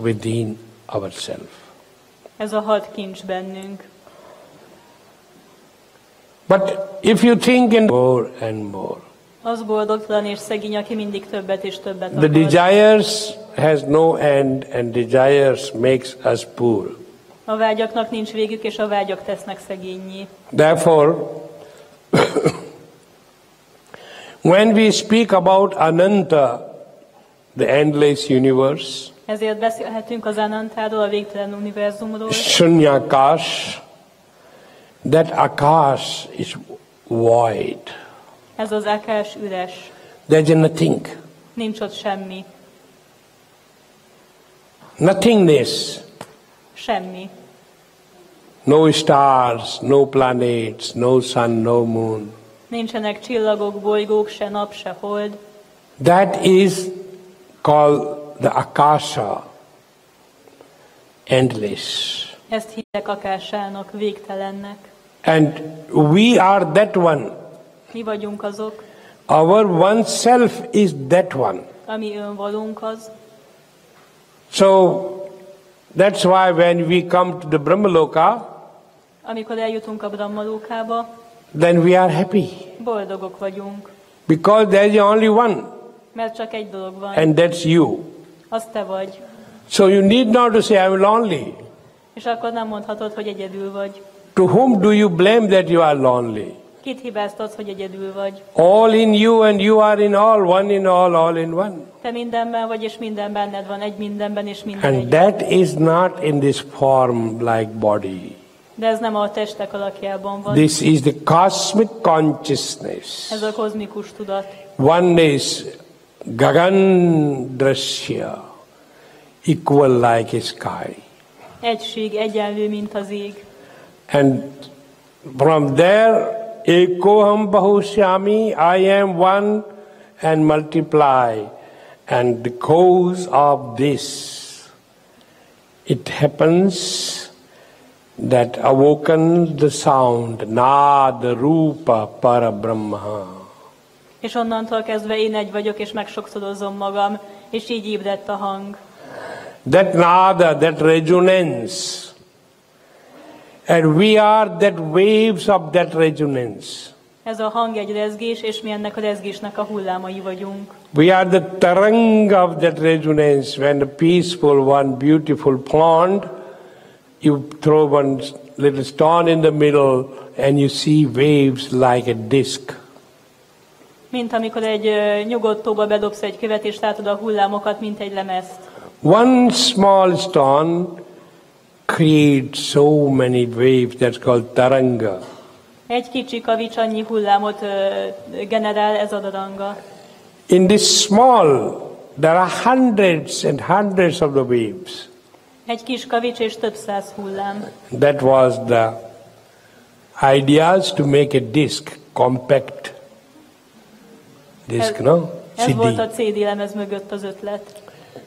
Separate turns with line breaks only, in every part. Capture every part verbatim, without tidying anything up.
within ourselves.
Ez a hat kincs bennünk.
But if you think in more and more,
Az boldogtalan és szegény, aki mindig többet és többet
the
akar.
desires has no end and desires makes us poor.
A vágyaknak nincs végük, és a vágyak tesznek szegénnyé.
Therefore, when we speak about Ananta, the endless universe,
Ezért beszélhetünk az Anantáról, a végtelen univerzumról.
Shunyakash, that Akash is void.
Ez az Akás üres.
There's nothing.
Nincs ott semmi.
Nothingness.
Semmi.
No stars, no planets, no sun, no moon.
Nincsenek csillagok, bolygók, se nap, se hold.
That is called the Akasha, endless.
Ezt hívják Akásának, végtelennek.
And we are that one.
Mi vagyunk azok,
Our oneself is that one.
ami önvalónk az.
So that's why when we come to the Brahmaloka,
Amikor eljutunk a Brahmalókába,
then we are happy.
boldogok vagyunk.
Because there is only one,
Mert csak egy dolog van,
and that's you.
az te vagy.
So you need not to say, I'm lonely.
És akkor nem mondhatod, hogy egyedül vagy.
To whom do you blame that you are lonely?
Kit hibáztatsz, hogy egyedül vagy?
All in you and you are in all, one in all, all in one.
Te mindenben vagy, és minden benned van, egy mindenben, és minden
And
egy.
that is not in this form like body.
De ez nem a testek alakjában van.
This is the cosmic consciousness.
Ez a kozmikus tudat.
Oneness, Gagan Drashya, equal like a sky.
Egység, egyenlő, mint az ég.
And from there, Ekoham Bahushyami, I am one and multiply. And the cause of this, it happens that awakens the sound, Nada Rupa Parabrahma.
És onnantól kezdve én egy vagyok, és megsokszorozom magam, és így ébredt a hang.
That Nada, that resonance. And we are that waves of that resonance.
Ez a hang egy rezgés, és mi ennek a rezgésnek a hullámai vagyunk.
We are the tarang of that resonance. When a peaceful one, beautiful pond, you throw one little stone in the middle and you see waves like a disc.
Mint amikor egy ö, nyugodt tóba bedobsz egy követ, és látod a hullámokat, mint egy lemezt.
One small stone creates so many waves, that's called taranga.
Egy kicsi kavics annyi hullámot ö, generál, ez a daranga.
In this small, there are hundreds and hundreds of the waves.
Egy kis kavics és több száz hullám.
That was the ideas to make a disc, compact disc,
Ez,
no?
ez volt
C D.
a cé dé lemez mögött az ötlet.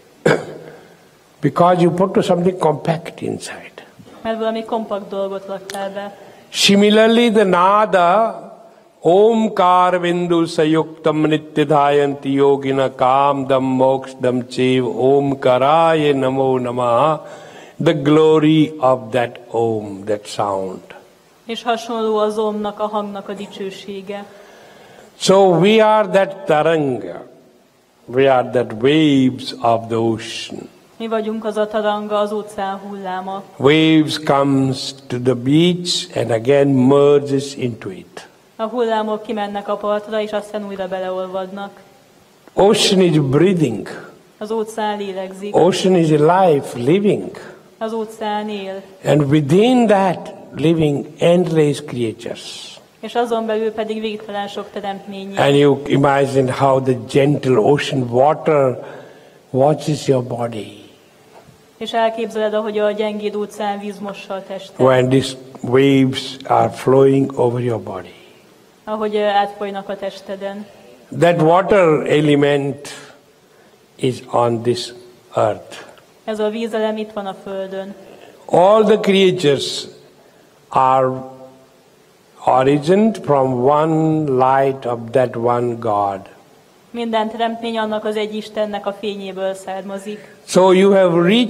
Because you put something compact inside.
Mert valami kompakt dolgot laktál be.
Similarly, the nada, Omkar Vindu Sayuktam Nityadhayanti Yogina Kamdam Mokshdam Chev Omkaraya Namo Namaha, the glory of that Om, that sound.
És hasonló az omnak, a hangnak a dicsősége.
So we are that taranga. We are that waves of the ocean.
Mi vagyunk az a taranga, az óceán hulláma.
Waves comes to the beach and again merges into it.
A hullámok kimennek a partra, és aztán újra beleolvadnak.
Ocean is breathing.
Az óceán lélegzik.
Ocean is alive, living.
Az óceán él.
And within that living endless creatures.
És azon belül pedig végtelen sok teremtmény.
And you imagine how the gentle ocean water watches your body.
És elképzeled, ahogy a gyengéd óceán víz mossa a testet.
When these waves are flowing over your body.
Ahogy átfolynak a testeden.
That water element is on this earth.
Ez a vízelem itt van a földön.
All the creatures are origined from one light of that one God.
Minden teremtmény annak az egy Istennek a fényéből származik.
So you have reached